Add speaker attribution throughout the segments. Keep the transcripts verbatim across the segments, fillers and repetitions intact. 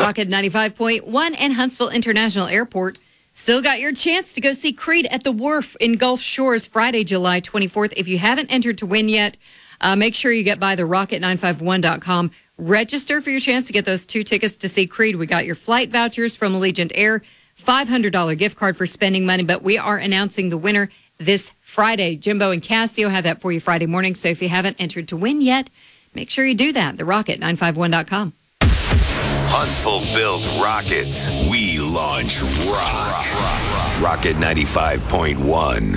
Speaker 1: Rocket ninety-five point one and Huntsville International Airport. Still got your chance to go see Creed at the Wharf in Gulf Shores Friday, July twenty-fourth. If you haven't entered to win yet, uh, make sure you get by the rocket nine five one dot com. Register for your chance to get those two tickets to see Creed. We got your flight vouchers from Allegiant Air, five hundred dollars gift card for spending money, but we are announcing the winner this Friday. Jimbo and Cassio have that for you Friday morning, so if you haven't entered to win yet, make sure you do that. the rocket nine five one dot com.
Speaker 2: Huntsville builds rockets. We launch rock. Rocket ninety-five point one.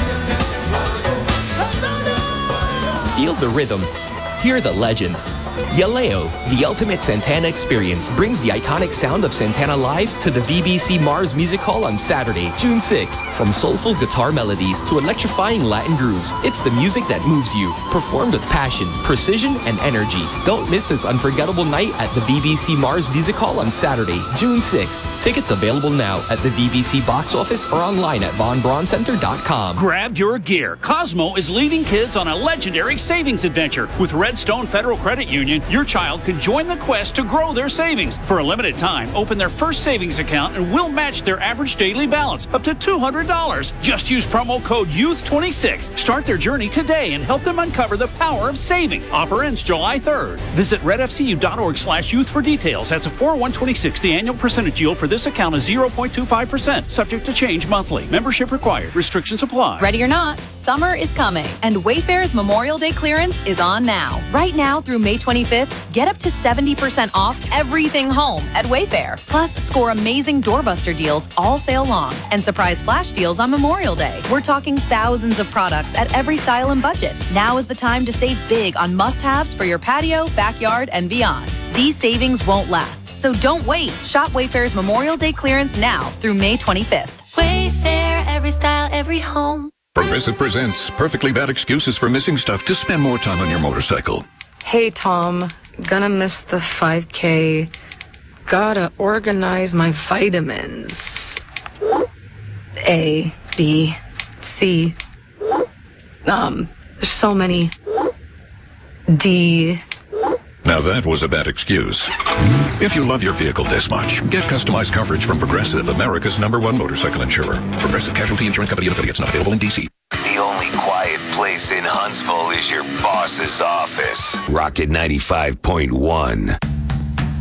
Speaker 3: Feel the rhythm. Hear the legend. Yaleo, the ultimate Santana experience, brings the iconic sound of Santana live to the V B C Mars Music Hall on Saturday, June sixth. From soulful guitar melodies to electrifying Latin grooves, it's the music that moves you. Performed with passion, precision, and energy. Don't miss this unforgettable night at the V B C Mars Music Hall on Saturday, June sixth. Tickets available now at the V B C box office or online at von braun center dot com.
Speaker 4: Grab your gear. Cosmo is leading kids on a legendary savings adventure. With Redstone Federal Credit Union, your child can join the quest to grow their savings. For a limited time, open their first savings account and we'll match their average daily balance up to two hundred dollars. Just use promo code youth twenty-six. Start their journey today and help them uncover the power of saving. Offer ends July third. Visit red f c u dot org slash youth for details. That's a four one twenty-six. The annual percentage yield for this account is zero point two five percent. Subject to change monthly. Membership required. Restrictions apply.
Speaker 5: Ready or not, summer is coming, and Wayfair's Memorial Day clearance is on now. Right now through May twenty-fifth, get up to seventy percent off everything home at Wayfair. Plus, score amazing doorbuster deals all sale long and surprise flash deals on Memorial Day. We're talking thousands of products at every style and budget. Now is the time to save big on must-haves for your patio, backyard, and beyond. These savings won't last, so don't wait. Shop Wayfair's Memorial Day clearance now through May twenty-fifth.
Speaker 6: Wayfair, every style, every home.
Speaker 7: Progressive presents perfectly bad excuses for missing stuff to spend more time on your motorcycle.
Speaker 8: Hey, Tom, gonna miss the five K. Gotta organize my vitamins. A, B, C. Um, there's so many. D.
Speaker 7: Now that was a bad excuse. If you love your vehicle this much, get customized coverage from Progressive, America's number one motorcycle insurer. Progressive Casualty Insurance Company and affiliates, not available in D C.
Speaker 2: The only quiet place in Huntsville is your boss's office. Rocket ninety-five point one.